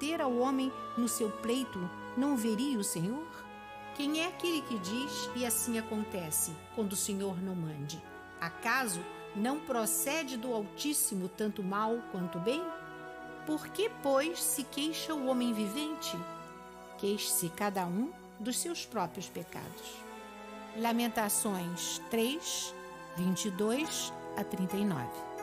meter ao homem no seu pleito, não veria o Senhor? Quem é aquele que diz e assim acontece, quando o Senhor não mande? Acaso não procede do Altíssimo tanto mal quanto bem? Por que, pois, se queixa o homem vivente? Queixe-se cada um dos seus próprios pecados. Lamentações 3, 22 a 39.